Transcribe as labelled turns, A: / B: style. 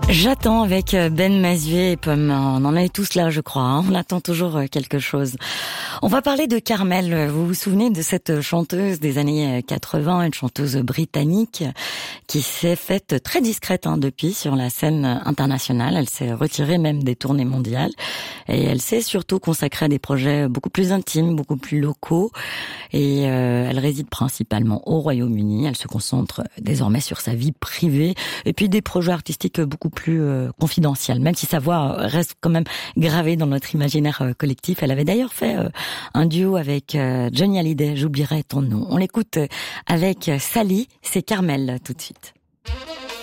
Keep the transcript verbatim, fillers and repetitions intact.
A: J'attends avec Ben Mazué et Pomme. On en est tous là, je crois. Hein. On attend toujours quelque chose. On va parler de Carmel. Vous vous souvenez de cette chanteuse des années quatre-vingts, une chanteuse britannique qui s'est faite très discrète hein, depuis sur la scène internationale. Elle s'est retirée même des tournées mondiales et elle s'est surtout consacrée à des projets beaucoup plus intimes, beaucoup plus locaux. Et euh, elle réside principalement au Royaume-Uni. Elle se concentre désormais sur sa vie privée et puis des projets artistiques beaucoup plus euh, confidentiels, même si sa voix reste quand même gravée dans notre imaginaire euh, collectif. Elle avait d'ailleurs fait euh, un duo avec euh, Johnny Hallyday, J'oublierai ton nom. On l'écoute avec Sally, c'est Carmel tout de suite.